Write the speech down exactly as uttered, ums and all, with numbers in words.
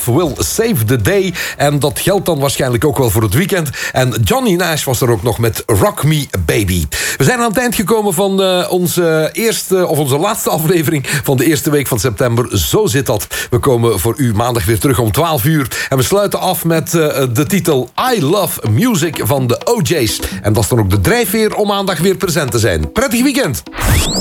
Love Will Save the Day. En dat geldt dan waarschijnlijk ook wel voor het weekend. En Johnny Nash was er ook nog met Rock Me Baby. We zijn aan het eind gekomen van uh, onze eerste of onze laatste aflevering van de eerste week van september. Zo zit dat. We komen voor u maandag weer terug om twaalf uur. En we sluiten af met uh, de titel I Love Music van de O J's. En dat is dan ook de drijfveer om maandag weer present te zijn. Prettig weekend!